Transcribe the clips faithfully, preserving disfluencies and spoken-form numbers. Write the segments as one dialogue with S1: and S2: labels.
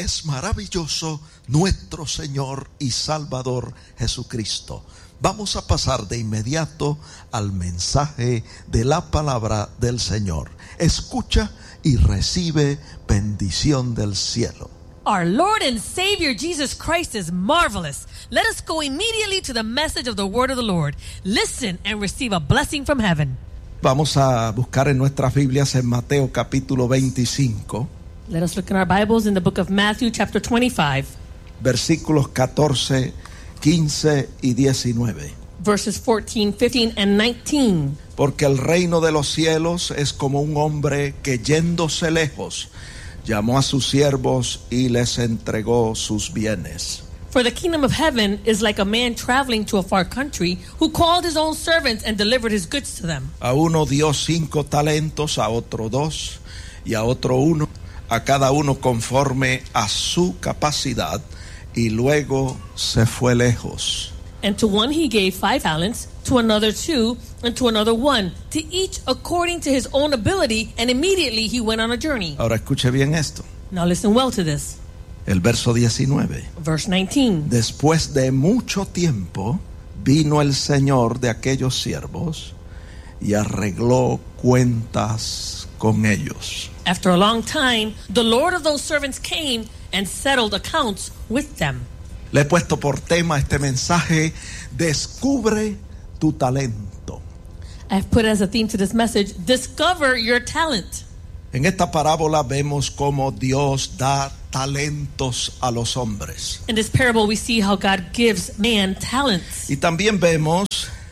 S1: es maravilloso nuestro Señor y Salvador Jesucristo. Vamos a pasar de inmediato al mensaje de la palabra del Señor. Escucha y recibe bendición del cielo.
S2: Our Lord and Savior Jesus Christ is marvelous. Let us go immediately to the message of the word of the Lord. Listen and receive a blessing from heaven.
S1: Vamos a buscar en nuestras Biblias en Mateo capítulo veinticinco.
S2: Let us look in our Bibles in the book of Matthew chapter twenty-five.
S1: Versículos catorce, quince y diecinueve.
S2: Verses fourteen, fifteen, and nineteen.
S1: Porque el reino de los cielos es como un hombre que yéndose lejos llamó a sus siervos y les entregó sus bienes.
S2: For the kingdom of heaven is like a man traveling to a far country who called his own servants and delivered his goods to them.
S1: A uno dio cinco talentos, a otro dos y a otro uno, a cada uno conforme a su capacidad, y luego se fue lejos.
S2: And to one he gave five talents, to another two, and to another one, to each according to his own ability, and immediately he went on a journey.
S1: Ahora escuche bien esto.
S2: Now listen well to this.
S1: El verso diecinueve.
S2: Verse nineteen.
S1: Después de mucho tiempo vino el Señor de aquellos siervos y arregló cuentas con ellos.
S2: After a long time, the Lord of those servants came and settled accounts with them.
S1: Le he puesto por tema este mensaje: descubre tu talento.
S2: I've put as a theme to this message, discover your talent.
S1: En esta parábola vemos cómo Dios da talentos a los hombres.
S2: In this parable we see how God gives man talents.
S1: Y también vemos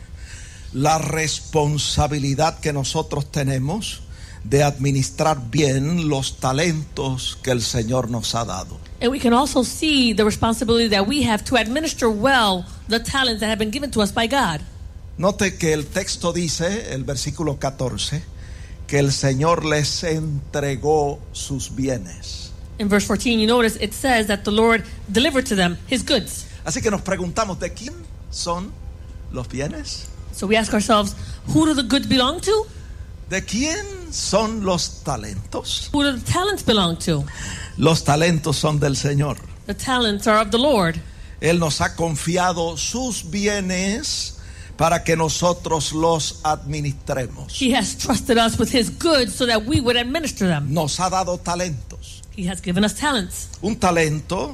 S1: la responsabilidad que nosotros tenemos de administrar bien los talentos que el Señor nos ha dado.
S2: And we can also see the responsibility that we have to administer well the talents that have been given to us by God.
S1: Note que el texto dice, el versículo catorce, que el Señor les entregó sus bienes.
S2: In verse fourteen, you notice it says that the Lord delivered to them his goods.
S1: Así que nos preguntamos, ¿de quién son los bienes?
S2: So we ask ourselves, who do the goods belong to?
S1: ¿De quién son los talentos?
S2: Who do the talents belong to?
S1: Los talentos son del Señor.
S2: The talents are of the Lord.
S1: Él nos ha confiado sus bienes para que nosotros los administremos.
S2: He has trusted us with his goods so that we would administer them.
S1: Nos ha dado talentos.
S2: He has given us talents.
S1: Un talento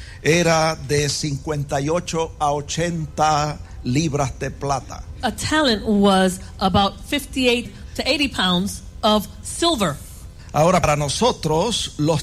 S1: era de cincuenta y ocho a ochenta libras de plata.
S2: A talent was about fifty-eight to eighty pounds of silver.
S1: Ahora, para nosotros los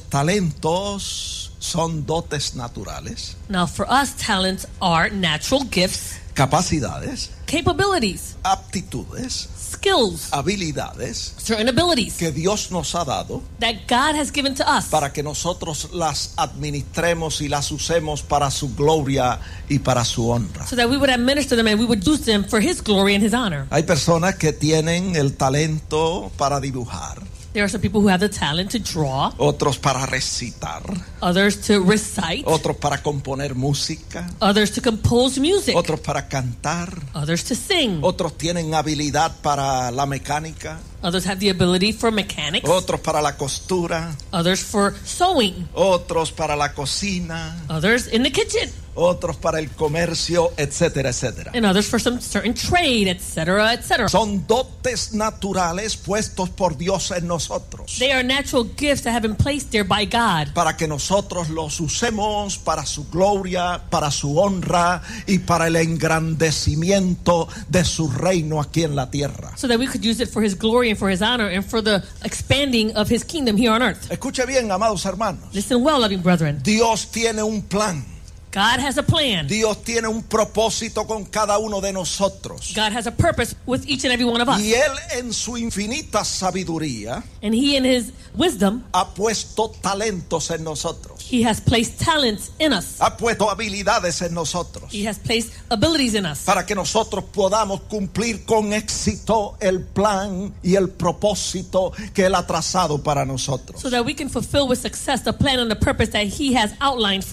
S1: talentos son dotes naturales.
S2: Now for us, talents are natural gifts,
S1: Capacidades,
S2: capabilities,
S1: aptitudes,
S2: skills,
S1: habilidades
S2: certain abilities
S1: que Dios nos ha dado
S2: that God has given to us
S1: para que nosotros las administremos y las usemos para su gloria y para su honra.
S2: so that we would administer them and we would use them for his glory and his honor.
S1: Hay personas que tienen el talento para dibujar,
S2: There are some people who have the talent to draw,
S1: otros para recitar,
S2: others to recite,
S1: otros para componer música,
S2: others to compose music,
S1: otros para cantar,
S2: others to sing,
S1: otros tienen habilidad para la mecánica,
S2: others have the ability for mechanics,
S1: otros para la costura,
S2: others for sewing,
S1: otros para la cocina,
S2: others in the kitchen,
S1: otros para el comercio, etcétera, etcétera.
S2: and others for some certain trade, et cetera, et cetera.
S1: Son dotes naturales puestos por Dios en nosotros,
S2: They are natural gifts that have been placed there by God
S1: para que nosotros los usemos para su gloria, para su honra y para el engrandecimiento de su reino aquí en la tierra.
S2: so that we could use it for his glory and for his honor and for the expanding of his kingdom here on earth.
S1: Escuche bien, amados hermanos.
S2: Listen well, loving brethren.
S1: Dios tiene un plan.
S2: God has a plan.
S1: Dios tiene un propósito con cada uno de nosotros.
S2: God has a purpose with each and every one of us.
S1: Y Él en su infinita sabiduría
S2: And he in his wisdom,
S1: ha puesto talentos en nosotros.
S2: he has placed talents in us.
S1: Ha puesto habilidades en nosotros.
S2: He has placed abilities in us
S1: Para que nosotros podamos cumplir con éxito el plan y el propósito que Él ha trazado para nosotros.
S2: so that we can fulfill with success the plan and the purpose that he has outlined for us.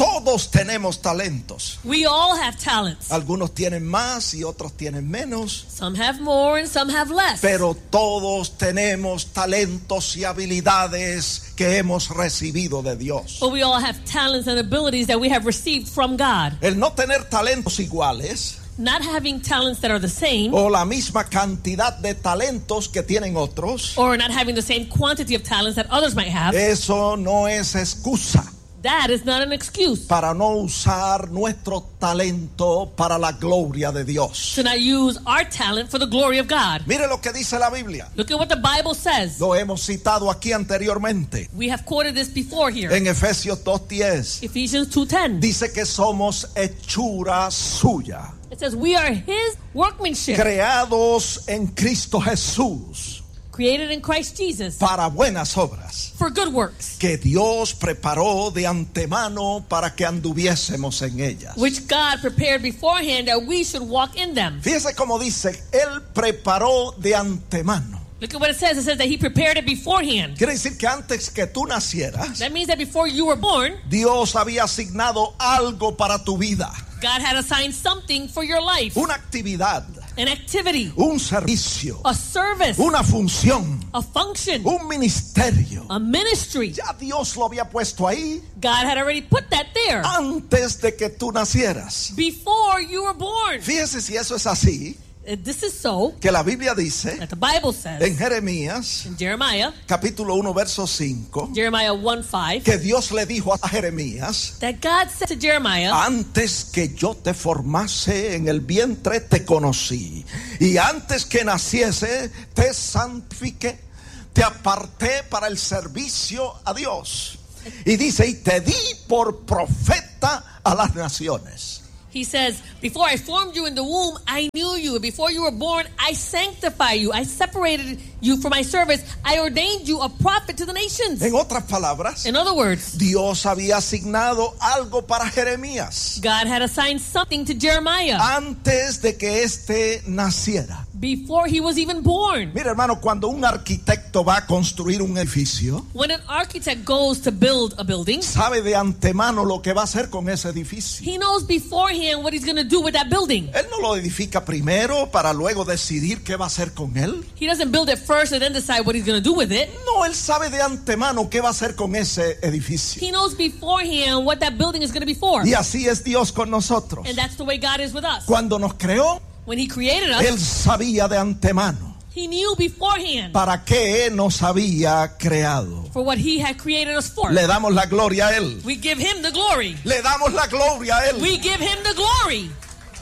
S1: todos tenemos talentos.
S2: We all have talents.
S1: Algunos tienen más y otros tienen menos.
S2: Some have more and some have less.
S1: Pero todos tenemos talentos y habilidades que hemos recibido de Dios.
S2: But we all have talents and abilities that we have received from God.
S1: El no tener talentos iguales,
S2: Not having talents that are the same,
S1: o la misma cantidad de talentos que tienen otros,
S2: or not having the same quantity of talents that others might have,
S1: eso no es excusa
S2: that is not an excuse
S1: para no usar nuestro talento para la gloria de Dios.
S2: to not use our talent for the glory of God.
S1: Mire lo que dice la Biblia.
S2: Look at what the Bible says.
S1: Lo hemos citado aquí anteriormente.
S2: We have quoted this before here.
S1: En Efesios dos diez
S2: Ephesians two ten.
S1: dice que somos hechura suya,
S2: It says we are His workmanship,
S1: creados en Cristo Jesús
S2: created in Christ Jesus
S1: para buenas obras,
S2: for good works,
S1: que Dios preparó de antemano para que anduviésemos en ellas.
S2: which God prepared beforehand that we should walk in them.
S1: Fíjese cómo dice, Él preparó de antemano.
S2: Look at what it says. It says that He prepared it beforehand.
S1: Quiere decir que antes que tú nacieras,
S2: That means that before you were born,
S1: Dios había asignado algo para tu vida,
S2: God had assigned something for your life,
S1: una actividad,
S2: an activity,
S1: un servicio,
S2: a service,
S1: una función,
S2: a function,
S1: un ministerio.
S2: a ministry.
S1: Ya Dios lo había puesto ahí
S2: God had already put that there
S1: antes de que tú nacieras.
S2: before you were born.
S1: Fíjese si eso es así,
S2: If this is so,
S1: que la Biblia dice
S2: that the Bible says
S1: en Jeremías
S2: in Jeremiah,
S1: capítulo uno verso cinco,
S2: Jeremiah one five,
S1: que Dios le dijo a Jeremías:
S2: that God said to Jeremiah,
S1: antes que yo te formase en el vientre te conocí, y antes que naciese te santifiqué, te aparté para el servicio a Dios. Y dice, y te di por profeta a las naciones.
S2: He says, before I formed you in the womb, I knew you. Before you were born, I sanctified you. I separated you for my service. I ordained you a prophet to the nations.
S1: En otras palabras,
S2: In other words,
S1: Dios había asignado algo para Jeremías
S2: God had assigned something to Jeremiah
S1: antes de que éste naciera.
S2: before he was even born.
S1: Mira, hermano, cuando un arquitecto va a construir un edificio,
S2: When an architect goes to build a building,
S1: sabe de antemano lo que va a hacer con ese edificio.
S2: he knows beforehand what he's going to do with that building.
S1: Él no lo edifica primero para luego decidir qué va a hacer con él.
S2: He doesn't build it first and then decide what he's going to do with it.
S1: No, él sabe de antemano qué va a hacer con ese edificio.
S2: He knows beforehand what that building is going to be for.
S1: Y así es Dios con nosotros.
S2: And that's the way God is with us.
S1: Cuando nos creó,
S2: When he created
S1: Él
S2: us,
S1: sabía de antemano
S2: he knew beforehand
S1: para qué nos había creado.
S2: for what he had created us for.
S1: Le damos la gloria a Él.
S2: We give him the glory.
S1: Le damos la gloria a Él.
S2: We give him the glory.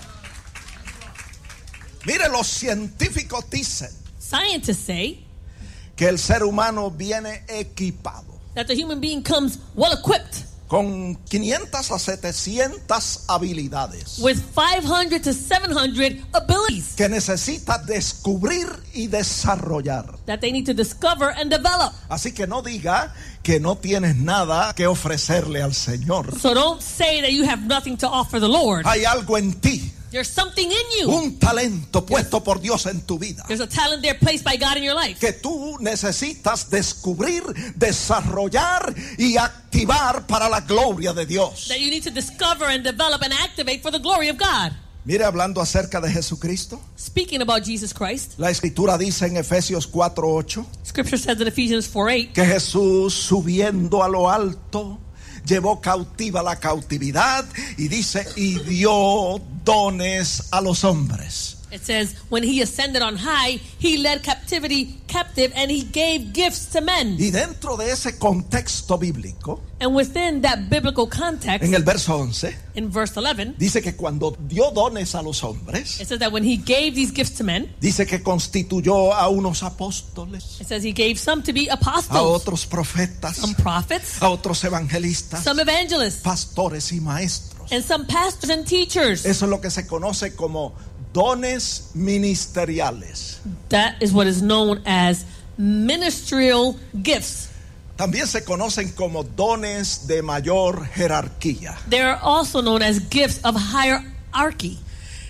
S1: Mire, los científicos dicen
S2: Scientists say
S1: que el ser humano viene equipado
S2: that the human being comes well equipped
S1: con quinientas a setecientas habilidades
S2: with five hundred to seven hundred abilities
S1: que necesita descubrir y desarrollar.
S2: that they need to discover and develop.
S1: Así que no diga que no tienes nada que ofrecerle al Señor.
S2: So don't say that you have nothing to offer the Lord.
S1: Hay algo en ti,
S2: There's something in you.
S1: un talento puesto por Dios en tu vida,
S2: There's a talent there placed by God in your life
S1: que tú necesitas descubrir, desarrollar y activar para la gloria de Dios.
S2: that you need to discover and develop and activate for the glory of God.
S1: Mire, hablando acerca de Jesucristo,
S2: Speaking about Jesus Christ,
S1: la Escritura dice en Efesios cuatro ocho
S2: Scripture says in Ephesians four eight
S1: que Jesús, subiendo a lo alto, llevó cautiva la cautividad, y dice, y dio dones a los hombres.
S2: It says, when he ascended on high, he led captivity captive and he gave gifts to men.
S1: Y dentro de ese contexto bíblico,
S2: And within that biblical context,
S1: en el verso once,
S2: in verse eleven,
S1: dice que cuando dio dones a los hombres,
S2: it says that when he gave these gifts to men,
S1: dice que constituyó a unos apóstoles,
S2: it says he gave some to be
S1: a
S2: apostles,
S1: otros profetas,
S2: some prophets,
S1: a otros evangelistas,
S2: some evangelists,
S1: pastores y maestros.
S2: and some pastors and teachers.
S1: Eso es lo que se conoce como dones ministeriales.
S2: That is what is known as ministerial gifts.
S1: También se conocen como dones de mayor jerarquía.
S2: They are also known as gifts of hierarchy.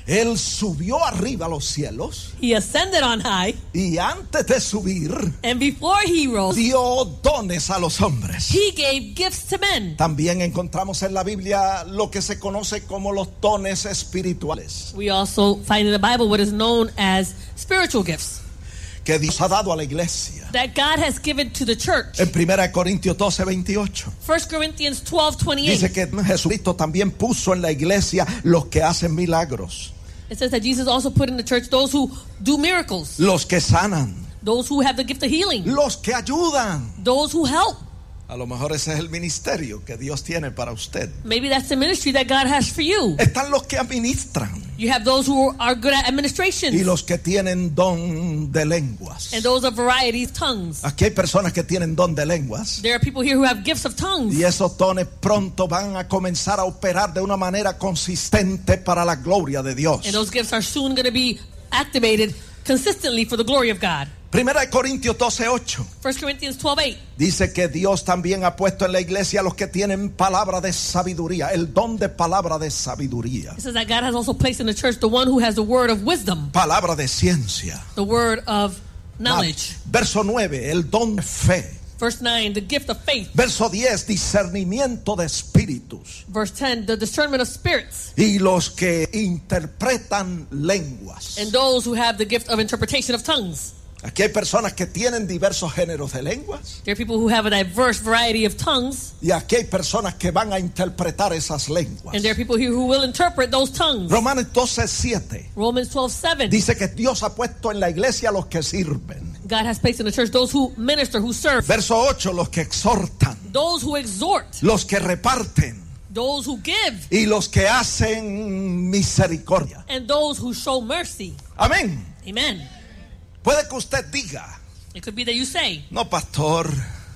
S1: Él subió arriba a los cielos
S2: He ascended on high.
S1: y antes de subir
S2: And before he rose,
S1: dio dones a los hombres.
S2: he gave gifts to men.
S1: También encontramos en la Biblia lo que se conoce como los dones espirituales
S2: We also find in the Bible what is known as spiritual gifts
S1: que Dios ha dado a la iglesia.
S2: that God has given to the church.
S1: En primera Corintios doce, veintiocho
S2: First Corinthians twelve twenty-eight.
S1: dice que Jesucristo también puso en la iglesia los que hacen milagros,
S2: It says that Jesus also put in the church those who do miracles,
S1: los que sanan,
S2: those who have the gift of healing,
S1: los que ayudan.
S2: those who help.
S1: A lo mejor ese es el ministerio que Dios tiene para usted.
S2: Maybe that's the ministry that God has for you.
S1: Están los que administran
S2: You have those who are good at
S1: y
S2: administration
S1: los que tienen don de lenguas.
S2: and those of varieties, tongues.
S1: Aquí hay personas que tienen don de lenguas
S2: There are people here who have gifts of tongues.
S1: y esos dones pronto van a comenzar a operar de una manera consistente para la gloria de Dios.
S2: And those gifts are soon going to be activated consistently for the glory of God.
S1: Primera de Corintios doce, ocho
S2: First Corinthians twelve eight.
S1: dice que Dios también ha puesto en la iglesia a los que tienen palabra de sabiduría, el don de palabra de sabiduría,
S2: It says that God has also placed in the church the one who has the word of wisdom,
S1: palabra de ciencia.
S2: the word of knowledge.
S1: Verso nueve, el don de fe.
S2: Verse nine, the gift of faith.
S1: Verso diez, discernimiento de espíritus.
S2: Verse ten, the discernment of spirits.
S1: Y los que interpretan lenguas.
S2: And those who have the gift of interpretation of tongues.
S1: Aquí hay personas que tienen diversos géneros de lenguas.
S2: There are people who have a diverse variety of tongues.
S1: Y aquí hay personas que van a interpretar esas lenguas.
S2: And there are people here who will interpret those tongues.
S1: Romanos doce, siete
S2: Romans twelve seven.
S1: dice que Dios ha puesto en la iglesia a los que sirven.
S2: God has placed in the church those who minister, who serve,
S1: Verso ocho, los que exhortan,
S2: those who exhort,
S1: los que reparten
S2: those who give,
S1: y los que hacen misericordia.
S2: and those who show mercy.
S1: Amén.
S2: Amen.
S1: Puede que usted diga,
S2: It could be that you say,
S1: no, pastor,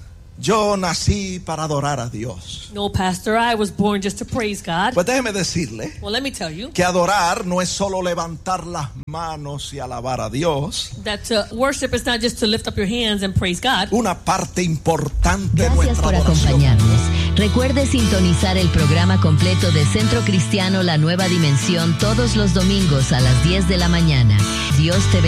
S1: yo nací para adorar a Dios.
S2: no, Pastor, I was born just to praise God.
S1: Pues déjeme decirle
S2: Well, let me tell you
S1: que adorar no es solo levantar las manos y alabar a Dios.
S2: that to worship is not just to lift up your hands and praise God.
S1: Una parte importante de
S3: Gracias
S1: nuestra
S3: por
S1: adoración.
S3: acompañarnos. Recuerde sintonizar el programa completo de Centro Cristiano La Nueva Dimensión todos los domingos a las diez de la mañana. Dios te bendiga.